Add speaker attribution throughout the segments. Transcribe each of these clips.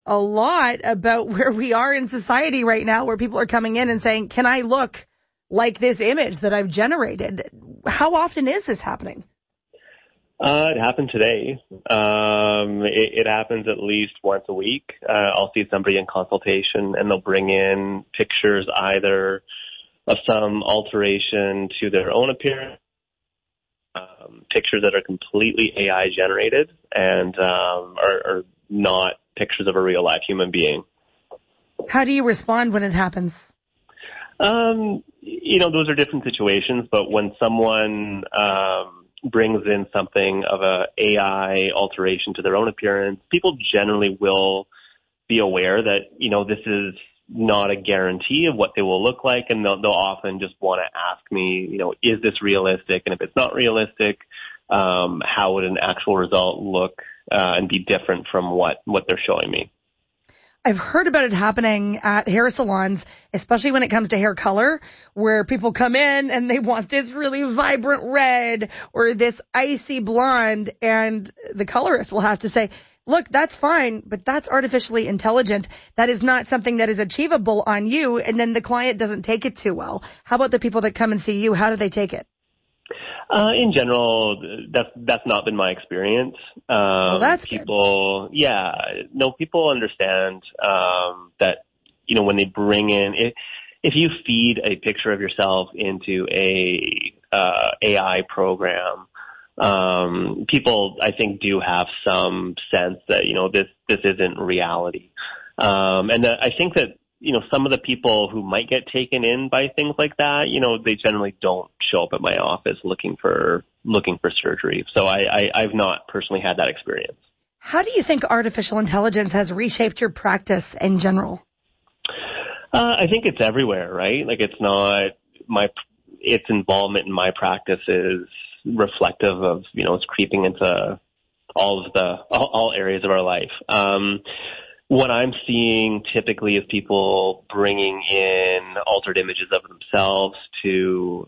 Speaker 1: a lot about where we are in society right now, where people are coming in and saying, can I look like this image that I've generated? How often is this happening?
Speaker 2: It happened today. It happens at least once a week. I'll see somebody in consultation and they'll bring in pictures either of some alteration to their own appearance, pictures that are completely AI generated and are not pictures of a real life human being.
Speaker 1: How do you respond when it happens?
Speaker 2: Those are different situations, but when someone brings in something of a AI alteration to their own appearance, people generally will be aware that, this is not a guarantee of what they will look like, and they'll often just want to ask me, is this realistic? And if it's not realistic, how would an actual result look and be different from what they're showing me?
Speaker 1: I've heard about it happening at hair salons, especially when it comes to hair color, where people come in and they want this really vibrant red or this icy blonde, and the colorist will have to say, look, that's fine, but that's artificially intelligent. That is not something that is achievable on you. And then the client doesn't take it too well. How about the people that come and see you? How do they take it?
Speaker 2: In general, that's not been my experience.
Speaker 1: Well, that's
Speaker 2: people, good. Yeah, no, people understand that, when they bring in, if you feed a picture of yourself into a AI program, people, I think, do have some sense that, this isn't reality. I think that, some of the people who might get taken in by things like that, they generally don't show up at my office looking for surgery. So I've not personally had that experience.
Speaker 1: How do you think artificial intelligence has reshaped your practice in general?
Speaker 2: I think it's everywhere, right? Like its involvement in my practice is reflective of, it's creeping into all areas of our life. What I'm seeing typically is people bringing in altered images of themselves to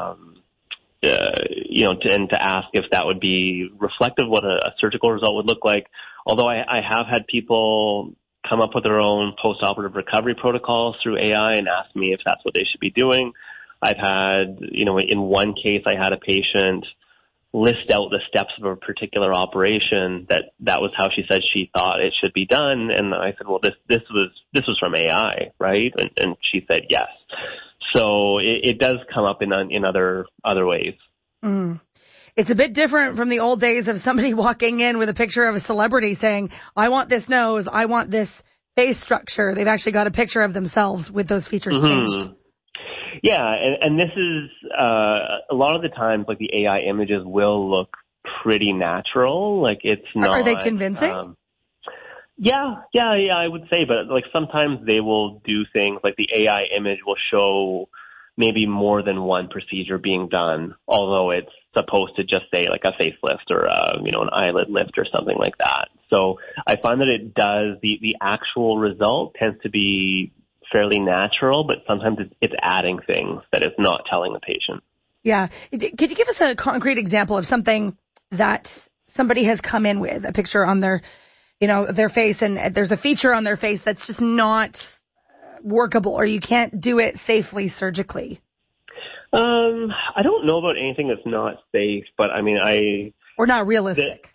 Speaker 2: ask if that would be reflective of what a surgical result would look like. Although I have had people come up with their own post-operative recovery protocols through AI and ask me if that's what they should be doing. I've had, in one case, I had a patient list out the steps of a particular operation that was how she said she thought it should be done. And I said, well, this was from AI, right? And she said yes. So it does come up in other ways.
Speaker 1: Mm. It's a bit different from the old days of somebody walking in with a picture of a celebrity saying, I want this nose, I want this face structure. They've actually got a picture of themselves with those features changed.
Speaker 2: Yeah, and this is a lot of the times, like, the AI images will look pretty natural. Like, it's not.
Speaker 1: Are they convincing?
Speaker 2: Yeah, I would say, but like sometimes they will do things like the AI image will show maybe more than one procedure being done, although it's supposed to just say like a facelift or an eyelid lift or something like that. So I find that it does the actual result tends to be fairly natural, but sometimes it's adding things that it's not telling the patient.
Speaker 1: Yeah. Could you give us a concrete example of something that somebody has come in with, a picture on their face, and there's a feature on their face that's just not workable, or you can't do it safely surgically?
Speaker 2: I don't know about anything that's not safe, but I mean,
Speaker 1: or not realistic.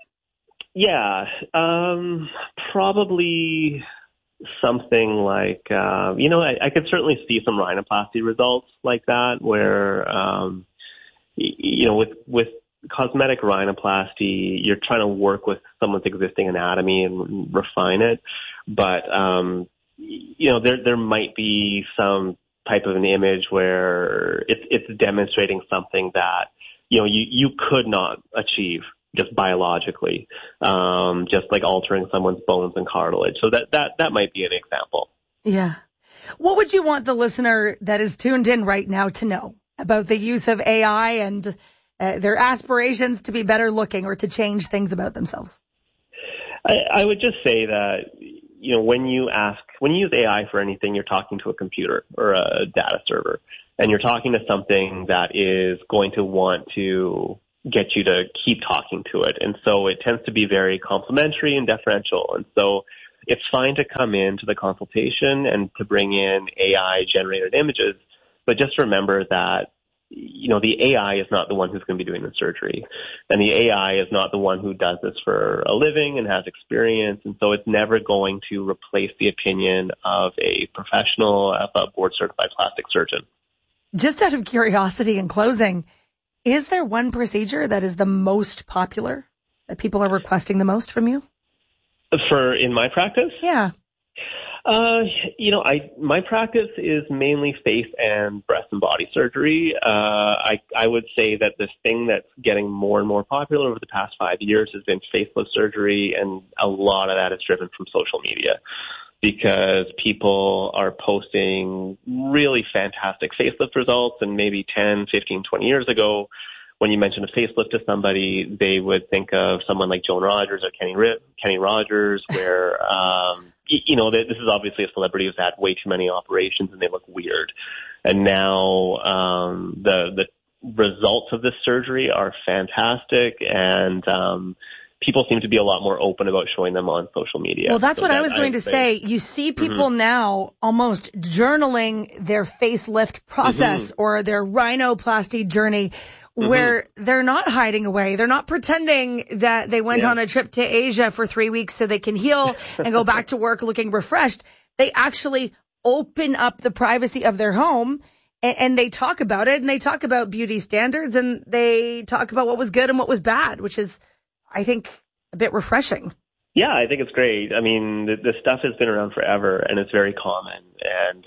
Speaker 2: Probably something like, I could certainly see some rhinoplasty results like that where, with cosmetic rhinoplasty, you're trying to work with someone's existing anatomy and refine it. But, there might be some type of an image where it's demonstrating something that, you could not achieve just biologically, just like altering someone's bones and cartilage. So that might be an example.
Speaker 1: Yeah. What would you want the listener that is tuned in right now to know about the use of AI and their aspirations to be better looking or to change things about themselves?
Speaker 2: I would just say that, when you use AI for anything, you're talking to a computer or a data server, and you're talking to something that is going to want to get you to keep talking to it. And so it tends to be very complimentary and deferential. And so it's fine to come into the consultation and to bring in AI-generated images, but just remember that, the AI is not the one who's going to be doing the surgery. And the AI is not the one who does this for a living and has experience. And so it's never going to replace the opinion of a professional, of a board-certified plastic surgeon.
Speaker 1: Just out of curiosity in closing, is there one procedure that is the most popular, that people are requesting the most from you?
Speaker 2: In my practice?
Speaker 1: Yeah.
Speaker 2: My practice is mainly face and breast and body surgery. I would say that this thing that's getting more and more popular over the past 5 years has been facelift surgery, and a lot of that is driven from social media because people are posting really fantastic facelift results, and maybe 10, 15, 20 years ago, when you mention a facelift to somebody, they would think of someone like Joan Rogers or Kenny Rogers, where, this is obviously a celebrity who's had way too many operations and they look weird. And now, the results of this surgery are fantastic, and, people seem to be a lot more open about showing them on social media.
Speaker 1: Well, that's what I was going to say. You see people now almost journaling their facelift process or their rhinoplasty journey, where they're not hiding away. They're not pretending that they went on a trip to Asia for 3 weeks so they can heal and go back to work looking refreshed. They actually open up the privacy of their home and they talk about it, and they talk about beauty standards, and they talk about what was good and what was bad, which is, I think, a bit refreshing.
Speaker 2: Yeah, I think it's great. I mean, this stuff has been around forever, and it's very common. And,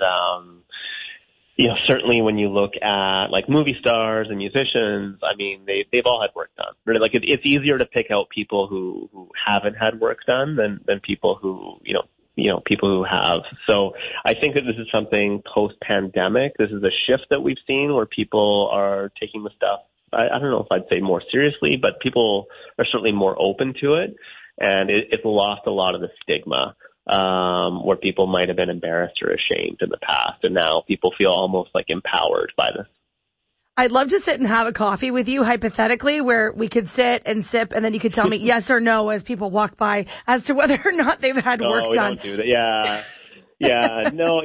Speaker 2: certainly when you look at like movie stars and musicians, I mean, they've all had work done. Really, like it's easier to pick out people who haven't had work done than people who, people who have. So I think that this is something post-pandemic. This is a shift that we've seen where people are taking the stuff, I don't know if I'd say more seriously, but people are certainly more open to it. And it's lost a lot of the stigma, where people might have been embarrassed or ashamed in the past. And now people feel almost like empowered by this.
Speaker 1: I'd love to sit and have a coffee with you, hypothetically, where we could sit and sip, and then you could tell me yes or no as people walk by as to whether or not they've had work done.
Speaker 2: Don't do that. Yeah. Yeah, no,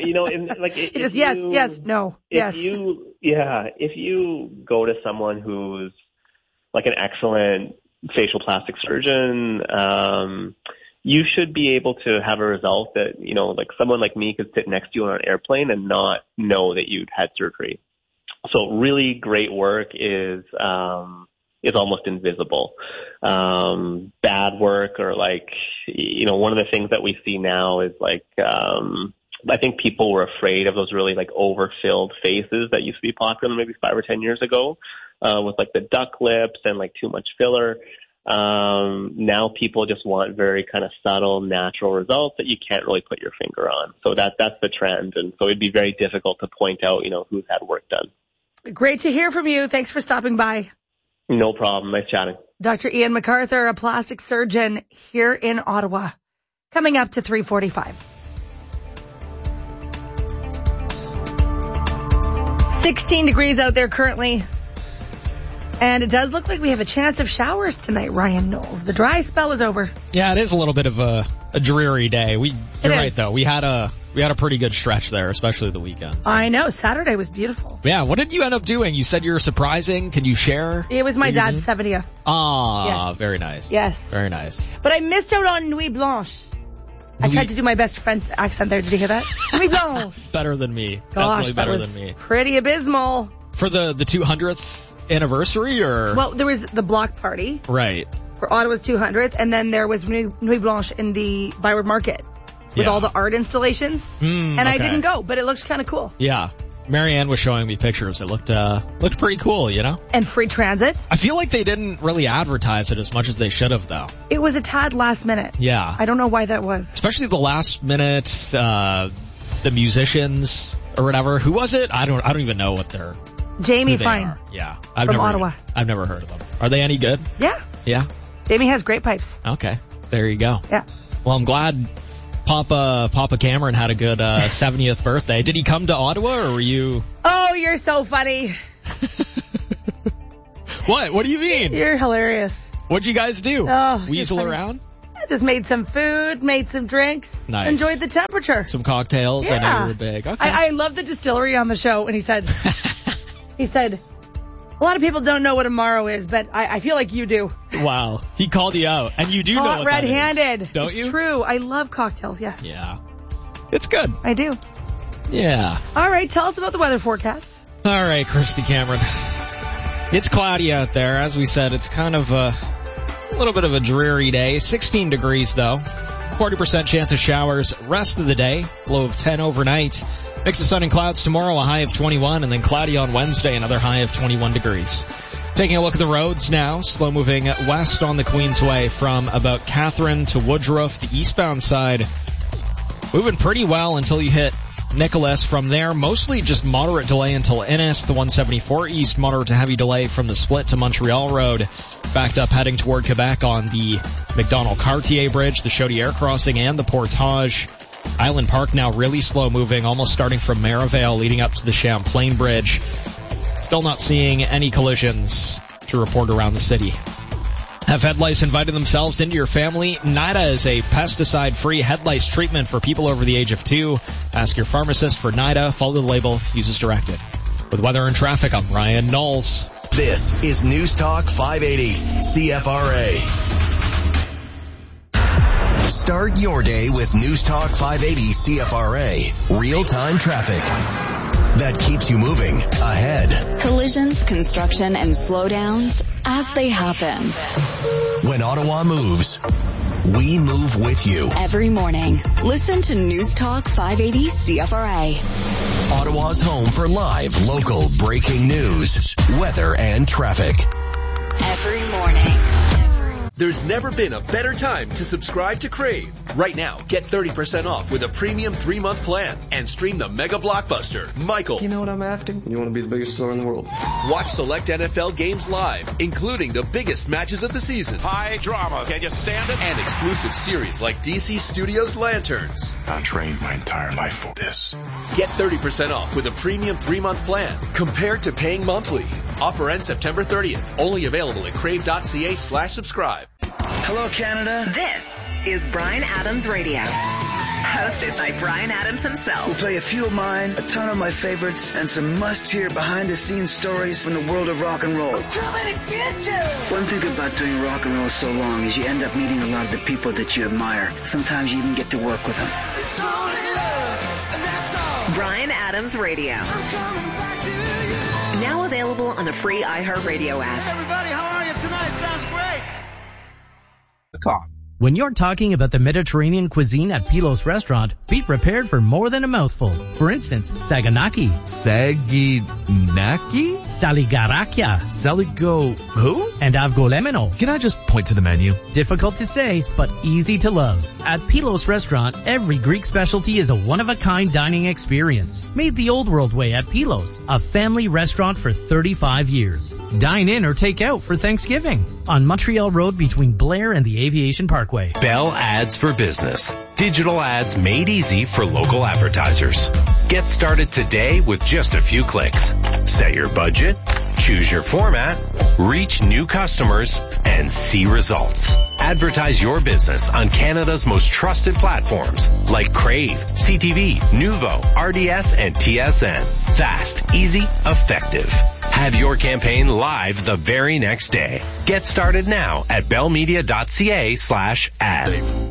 Speaker 1: yes, no, yes.
Speaker 2: If you go to someone who's like an excellent facial plastic surgeon, you should be able to have a result that, like someone like me could sit next to you on an airplane and not know that you'd had surgery. So really great work is almost invisible. Bad work, or like, one of the things that we see now is like, I think people were afraid of those really like overfilled faces that used to be popular maybe 5 or 10 years ago, with like the duck lips and like too much filler. Now people just want very kind of subtle, natural results that you can't really put your finger on. So that's the trend. And so it'd be very difficult to point out, who's had work done.
Speaker 1: Great to hear from you. Thanks for stopping by.
Speaker 2: No problem. Nice chatting.
Speaker 1: Dr. Ian MacArthur, a plastic surgeon here in Ottawa. Coming up to 3:45. 16 degrees out there currently. And it does look like we have a chance of showers tonight, Ryan Knowles. The dry spell is over.
Speaker 3: Yeah, it is a little bit of a dreary day. You're right, though. We had a pretty good stretch there, especially the weekends.
Speaker 1: I know. Saturday was beautiful.
Speaker 3: Yeah. What did you end up doing? You said you were surprising. Can you share?
Speaker 1: It was my dad's 70th.
Speaker 3: Ah,
Speaker 1: yes.
Speaker 3: Very nice.
Speaker 1: Yes.
Speaker 3: Very nice.
Speaker 1: But I missed out on Nuit Blanche. I tried to do my best French accent there. Did you hear that? Nuit Blanche.
Speaker 3: Better than me.
Speaker 1: Gosh,
Speaker 3: Definitely better than me.
Speaker 1: Pretty abysmal.
Speaker 3: For the 200th anniversary, or?
Speaker 1: Well, there was the block party.
Speaker 3: Right.
Speaker 1: For Ottawa's 200th, and then there was Nuit Blanche in the Byward Market with all the art installations. And I didn't go, but it looked kind of cool.
Speaker 3: Yeah. Marianne was showing me pictures. It looked pretty cool,
Speaker 1: And free transit.
Speaker 3: I feel like they didn't really advertise it as much as they should have, though.
Speaker 1: It was a tad last minute.
Speaker 3: Yeah.
Speaker 1: I don't know why that was.
Speaker 3: Especially the last minute, the musicians or whatever. Who was it? I don't even know what they're.
Speaker 1: Jamie Fine.
Speaker 3: Yeah.
Speaker 1: From Ottawa.
Speaker 3: I've never heard of them. Are they any good?
Speaker 1: Yeah.
Speaker 3: Yeah.
Speaker 1: Jamie has great pipes.
Speaker 3: Okay. There you go.
Speaker 1: Yeah.
Speaker 3: Well, I'm glad Papa Cameron had a good 70th birthday. Did he come to Ottawa, or were you?
Speaker 1: Oh, you're so funny.
Speaker 3: What? What do you mean?
Speaker 1: You're hilarious.
Speaker 3: What'd you guys do?
Speaker 1: Oh,
Speaker 3: Weasel around?
Speaker 1: just made some food, made some drinks,
Speaker 3: Nice.
Speaker 1: enjoyed the temperature.
Speaker 3: Some cocktails.
Speaker 1: Yeah.
Speaker 3: I know you were big. Okay.
Speaker 1: I love the distillery on the show, and he said, a lot of people don't know what Amaro is, but I feel like you do.
Speaker 3: Wow. He called you out, and you do know
Speaker 1: Hot
Speaker 3: what that is.
Speaker 1: red-handed.
Speaker 3: Don't
Speaker 1: it's
Speaker 3: you?
Speaker 1: True. I love cocktails, yes.
Speaker 3: Yeah. It's good.
Speaker 1: I do.
Speaker 3: Yeah.
Speaker 1: All right, tell us about the weather forecast.
Speaker 3: All right, Christy Cameron. It's cloudy out there. As we said, it's kind of a little bit of a dreary day. 16 degrees, though. 40% chance of showers rest of the day. Low of 10 overnight. Mix of sun and clouds tomorrow, a high of 21, and then cloudy on Wednesday, another high of 21 degrees. Taking a look at the roads now. Slow moving west on the Queensway from about Catherine to Woodruff, the eastbound side. Moving pretty well until you hit Nicholas. From there, mostly just moderate delay until Innis. The 174 east, moderate to heavy delay from the split to Montreal Road. Backed up heading toward Quebec on the McDonald-Cartier Bridge, the Chaudière Crossing, and the Portage. Island Park now really slow moving, almost starting from Merivale leading up to the Champlain Bridge. Still not seeing any collisions to report around the city. Have head lice invited themselves into your family? NIDA is a pesticide-free head lice treatment for people over the age of 2. Ask your pharmacist for NIDA. Follow the label. Use as directed. With weather and traffic, I'm Ryan Knowles.
Speaker 4: This is News Talk 580 CFRA. Start your day with News Talk 580 CFRA. Real-time traffic that keeps you moving ahead.
Speaker 5: Collisions, construction, and slowdowns as they happen.
Speaker 4: When Ottawa moves, we move with you.
Speaker 5: Every morning, listen to News Talk 580 CFRA.
Speaker 4: Ottawa's home for live, local, breaking news, weather, and traffic.
Speaker 5: Every morning.
Speaker 6: There's never been a better time to subscribe to Crave. Right now, get 30% off with a premium 3-month plan and stream the mega blockbuster, Michael.
Speaker 7: You know what I'm after? You want to be the biggest star in the world.
Speaker 6: Watch select NFL games live, including the biggest matches of the season.
Speaker 8: High drama. Can you stand it?
Speaker 6: And exclusive series like DC Studios Lanterns.
Speaker 8: I trained my entire life for this.
Speaker 6: Get 30% off with a premium 3-month plan compared to paying monthly. Offer ends September 30th. Only available at crave.ca/subscribe.
Speaker 9: Hello, Canada.
Speaker 10: This is Bryan Adams Radio. Hosted by Bryan Adams himself.
Speaker 9: We'll play a few of mine, a ton of my favorites, and some must-hear behind-the-scenes stories from the world of rock and roll. I'm coming to get you! One thing about doing rock and roll so long is you end up meeting a lot of the people that you admire. Sometimes you even get to work with them.
Speaker 10: It's only love, and that's all. Bryan Adams Radio. I'm coming back to you. Now available on the free iHeartRadio app.
Speaker 9: Hey, everybody, how are you tonight? Sounds great.
Speaker 11: When you're talking about the Mediterranean cuisine at Pilos Restaurant, be prepared for more than a mouthful. For instance, saganaki.
Speaker 12: Saginaki?
Speaker 11: Saligarakia.
Speaker 12: Saligo who?
Speaker 11: And avgolemeno.
Speaker 12: Can I just point to the menu?
Speaker 11: Difficult to say, but easy to love. At Pilos Restaurant, every Greek specialty is a one-of-a-kind dining experience. Made the old world way at Pilos, a family restaurant for 35 years. Dine in or take out for Thanksgiving. On Montreal Road between Blair and the Aviation Parkway.
Speaker 13: Bell Ads for Business. Digital ads made easy for local advertisers. Get started today with just a few clicks. Set your budget, choose your format, reach new customers, and see results. Advertise your business on Canada's most trusted platforms like Crave, CTV, Nuvo, RDS, and TSN. Fast, easy, effective. Have your campaign live the very next day. Get started now at bellmedia.ca/ad.